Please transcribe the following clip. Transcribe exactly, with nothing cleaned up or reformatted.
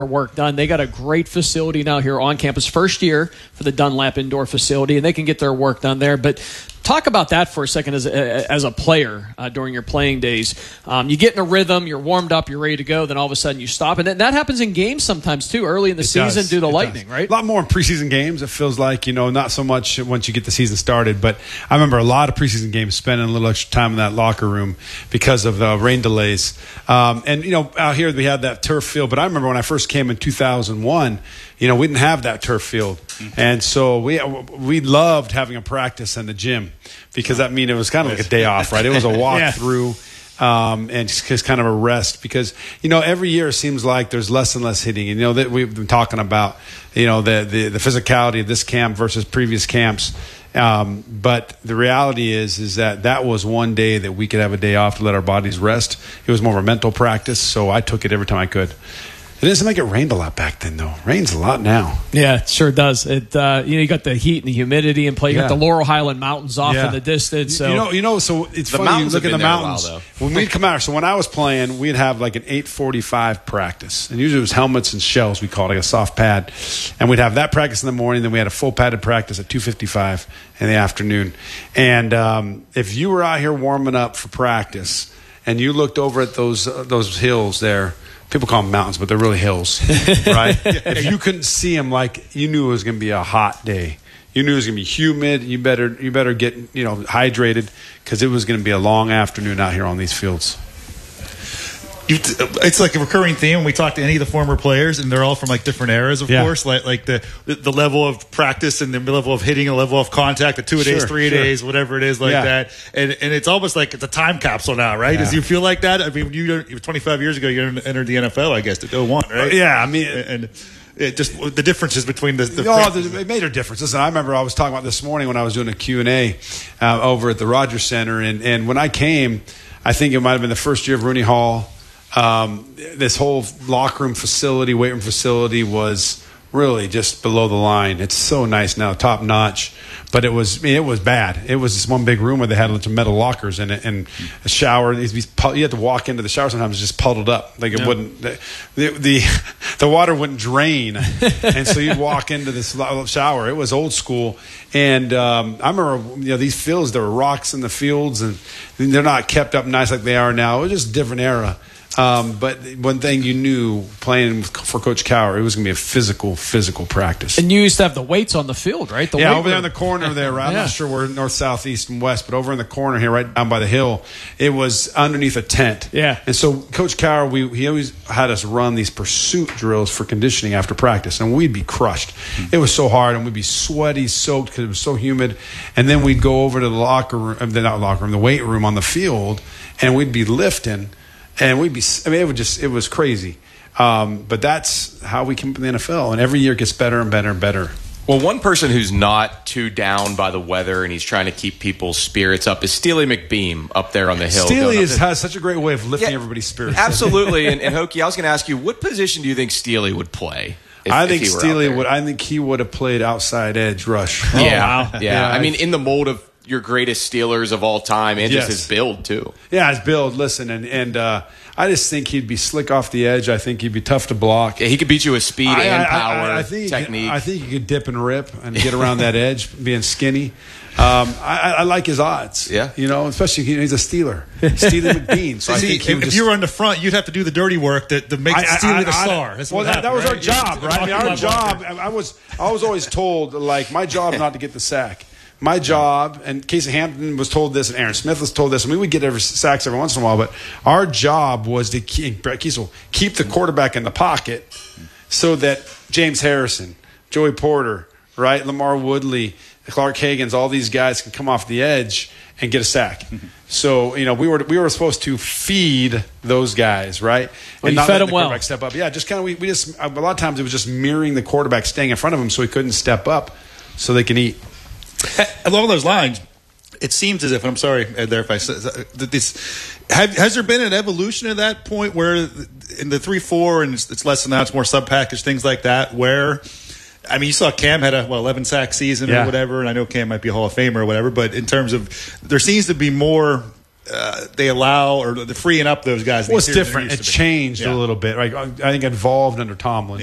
work done. They got a great facility now here on campus. First year for the Dunlap Indoor Facility, and they can get their work done there. But talk about that for a second as a, as a player uh, during your playing days. Um, you get in a rhythm, you're warmed up, you're ready to go, then all of a sudden you stop. And that, that happens in games sometimes too, early in the it season does. due to it lightning, does. right? A lot more in preseason games, it feels like, you know, not so much once you get the season started. But I remember a lot of preseason games spending a little extra time in that locker room because of the rain delays. Um, and, you know, out here we had that turf field. But I remember when I first came in two thousand one, you know, we didn't have that turf field. Mm-hmm. And so we we loved having a practice in the gym because that meant it was kind of like a day off, right? It was a walkthrough yeah. um, and just, just kind of a rest because, you know, every year it seems like there's less and less hitting. And, you know, that we've been talking about, you know, the, the, the physicality of this camp versus previous camps. Um, but the reality is, is that that was one day that we could have a day off to let our bodies rest. It was more of a mental practice. So I took it every time I could. It doesn't make it rained a lot back then, though. Rains a lot now. Yeah, it sure does. It uh, you know, you got the heat and the humidity in play. You yeah. got the Laurel Highland Mountains off yeah. in the distance. So. You know, you know. So it's the funny. You look at the mountains. While, when we'd come out, so when I was playing, we'd have like an eight forty-five practice, and usually it was helmets and shells. We called it like a soft pad, and we'd have that practice in the morning. Then we had a full padded practice at two fifty-five in the afternoon. And um, if you were out here warming up for practice, and you looked over at those uh, those hills there. People call them mountains, but they're really hills, right? If you couldn't see them, like you knew it was going to be a hot day. You knew it was going to be humid. You better you better get you know hydrated because it was going to be a long afternoon out here on these fields. You, it's like a recurring theme when we talk to any of the former players, and they're all from like different eras, of yeah. course. Like like the the level of practice and the level of hitting, a level of contact, the two a days, sure, three a sure. days, whatever it is, like yeah. that. And and it's almost like it's a time capsule now, right? Yeah. Does you feel like that? I mean, you twenty-five years ago, you entered the N F L, I guess, at oh one, right? Yeah, I mean, and. It just the differences between the, the oh, it made a difference. Listen, I remember I was talking about this morning when I was doing a Q and A uh, over at the Rogers Center, and and when I came, I think it might have been the first year of Rooney Hall. Um, this whole locker room facility, weight room facility was really just below the line. It's so nice now, top notch. But it was, I mean, it was bad. It was this one big room where they had a bunch of metal lockers in it and a shower. You had to walk into the shower sometimes, just puddled up. Like it yeah. wouldn't, the, the the water wouldn't drain. And so you'd walk into this shower. It was old school. And um, I remember, you know, these fields, there were rocks in the fields and they're not kept up nice like they are now. It was just a different era. Um, but one thing you knew playing for Coach Cowher, it was going to be a physical, physical practice. And you used to have the weights on the field, right? The yeah, weight over there room. in the corner there, right? I'm yeah. not sure where north, south, east, and west, but over in the corner here, right down by the hill, it was underneath a tent. Yeah. And so Coach Cowher, we, he always had us run these pursuit drills for conditioning after practice, and we'd be crushed. Mm-hmm. It was so hard, and we'd be sweaty, soaked because it was so humid. And then we'd go over to the locker room, the not locker room, the weight room on the field, and we'd be lifting. And we'd be, I mean, it would just, it was crazy. Um, but that's how we came up in the N F L. And every year it gets better and better and better. Well, one person who's not too down by the weather and he's trying to keep people's spirits up is Steely McBeam up there on the hill. Steely is, has such a great way of lifting yeah, everybody's spirits. Absolutely. and, and Hokie, I was going to ask you, what position do you think Steely would play? If, I think if he Steely would, I think he would have played outside edge rush. Oh, yeah, wow. yeah. yeah. I mean, in the mold of your greatest Steelers of all time and yes. just his build, too. Yeah, his build. Listen, and, and uh, I just think he'd be slick off the edge. I think he'd be tough to block. Yeah, he could beat you with speed I, and I, power, I, I think technique. Could, I think he could dip and rip and get around that edge, being skinny. Um, I, I like his odds. Yeah. You know, especially he's a Steeler. Steely McBean. So I See, think he if, would if just, you were on the front, you'd have to do the dirty work that, that makes I, Steely I, the I, star. That's well, what that, happened, that was right? our job, right? I mean, our job, I was, I was always told, like, my job not to get the sack. My job, and Casey Hampton was told this, and Aaron Smith was told this, and we would get every sacks every once in a while, but our job was to keep, Brett Kiesel, keep the quarterback in the pocket so that James Harrison, Joey Porter, right, Lamar Woodley, Clark Hagens, all these guys can come off the edge and get a sack. So, you know, we were we were supposed to feed those guys, right? Well, and you not fed let them the well. quarterback step up. Yeah, just kind of, we, we just, a lot of times it was just mirroring the quarterback staying in front of him so he couldn't step up so they can eat. Along those lines, it seems as if, and I'm sorry, Ed, there if I said this, have, has there been an evolution at that point where in the three four and it's, it's less than that, it's more sub package, things like that, where, I mean, you saw Cam had a, well, eleven sack season yeah. or whatever, and I know Cam might be a Hall of Famer or whatever, but in terms of, there seems to be more uh, they allow or the freeing up those guys. Well, it's There- there different. used It to be. changed Yeah. a little bit. Right? I think it evolved under Tomlin.